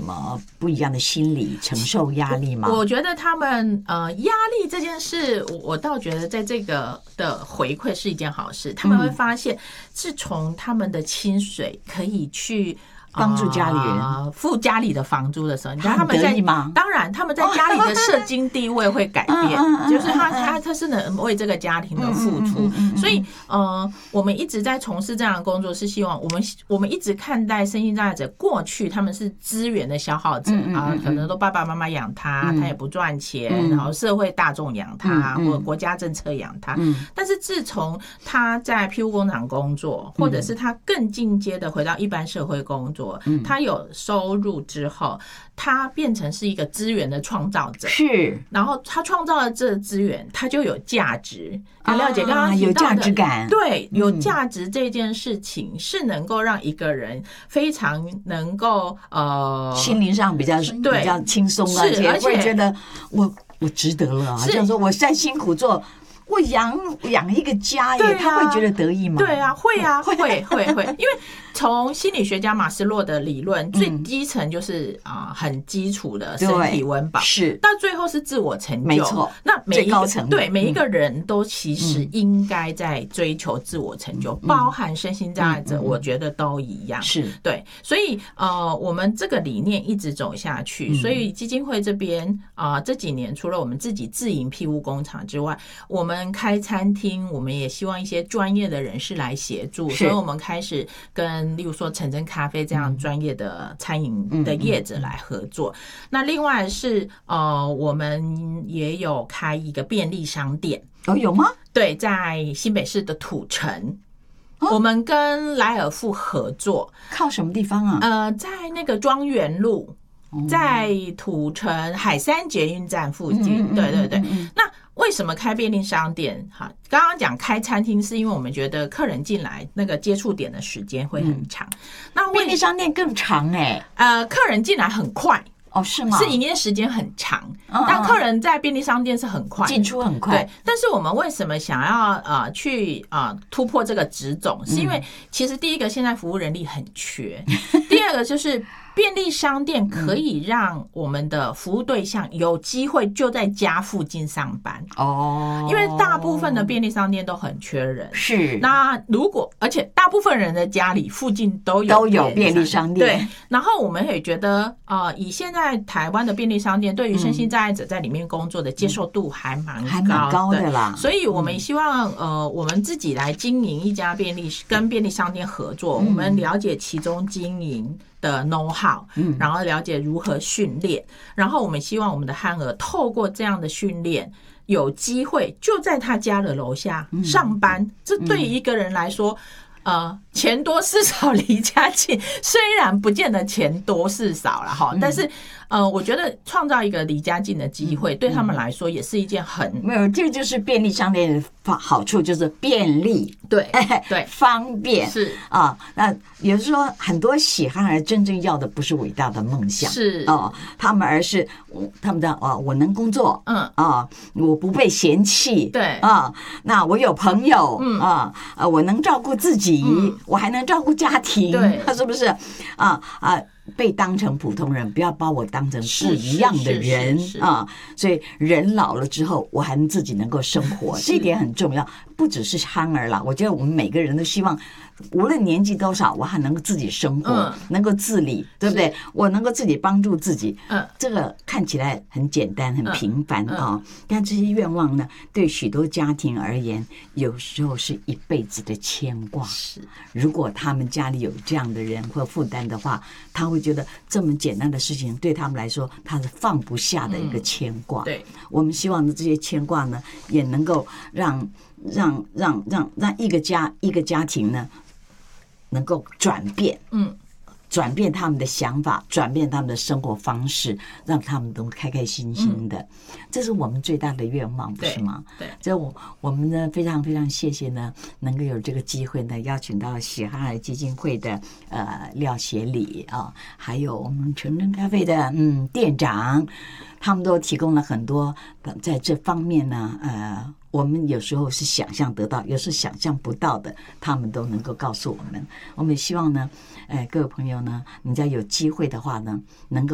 么不一样的心理承受压力吗？ 我觉得他们压力这件事，我倒觉得在这个的回馈是一件好事。他们会发现，自从他们的薪水可以去帮助家里人付家里的房租的时候，你知道他们得意吗？ 当然，他们在家里的社经地位会改变，就是他是能为这个家庭的付出。所以我们一直在从事这样的工作，是希望我们一直看待身心障碍者过去他们是资源的消耗者啊，可能都爸爸妈妈养他，他也不赚钱，然后社会大众养他，或者国家政策养他。但是自从他在庇护工厂工作，或者是他更进阶的回到一般社会工作，他有收入之后，他变成是一个资源的创造者， 是， 然后他创造了这资源，他就有价值。了解刚刚提到的有价值感， 对，有价值这件事情是能够让一个人非常能够心灵上比较轻松，而且会觉得我值得了啊，就是说我再辛苦做。我养一个家耶，他会觉得得意吗？ 对啊，会啊，会，因为从心理学家马斯洛的理论，最基层就是很基础的身体温饱， 是， 到最后是自我成就， 没错。 那最高层每一个人都其实应该在追求自我成就，包含身心障碍者，我觉得都一样， 是对。所以我们这个理念一直走下去，所以基金会这边这几年除了我们自己自营庇护工厂之外，我们开餐厅，我们也希望一些专业的人士来协助，所以我们开始跟例如说晨晨咖啡这样专业的餐饮的业者来合作。那另外是我们也有开一个便利商店。 有吗？ 对，在新北市的土城。我们跟莱尔富合作。 靠什么地方啊？ 在那个庄园路，在土城海山捷运站附近。对。那为什么开便利商店？哈，刚刚讲开餐厅是因为我们觉得客人进来那个接触点的时间会很长，那便利商店更长客人进来很快。 是吗？ 是营业时间很长，但客人在便利商店是很快， 进出很快。 对，但是我们为什么想要去突破这个职种？是因为其实第一个现在服务人力很缺，第二个就是便利商店可以让我们的服务对象有机会就在家附近上班因为大部分的便利商店都很缺人， 是。 那而且大部分人的家里附近都有便利商店， 对。然后我们也觉得以现在台湾的便利商店对于身心障碍者在里面工作的接受度还蛮高的啦， 所以我们希望我们自己来经营一家跟便利商店合作，我们了解其中经营的 know how，然后了解如何训练，然后我们希望我们的汉儿透过这样的训练，有机会就在他家的楼下上班。这对于一个人来说，钱多事少离家近，虽然不见得钱多事少了哈，但是我觉得创造一个离家近的机会，对他们来说也是一件没有，这就是便利商店的好处，就是便利， 对， 方便是那也就是说，很多喜憨儿真正要的不是伟大的梦想， 是他们而是他们的我能工作，我不被嫌弃， 对那我有朋友，我能照顾自己，我还能照顾家庭， 对， 是不是被当成普通人，不要把我当成不一样的人所以人老了之后，我还能自己能够生活，这一点很重要。不只是憨儿啦，我觉得我们每个人都希望，无论年纪多少，我还能够自己生活，能够自理，对不对？我能够自己帮助自己，这个看起来很简单、很平凡但这些愿望呢，对许多家庭而言，有时候是一辈子的牵挂。 是， 如果他们家里有这样的人或负担的话，他会觉得这么简单的事情对他们来说，他是放不下的一个牵挂。 对， 我们希望这些牵挂呢，也能够让一个家庭呢，能够转变，转变他们的想法，转变他们的生活方式，让他们都开开心心的，这是我们最大的愿望，不是吗？ 对， 这我们呢非常非常谢谢呢，能够有这个机会呢，邀请到喜憨儿基金会的廖协理还有我们晨晨咖啡的店长，他们都提供了很多在这方面呢我们有时候是想象得到，有时候想象不到的，他们都能够告诉我们。我们也希望呢，各位朋友呢，你在有机会的话呢，能够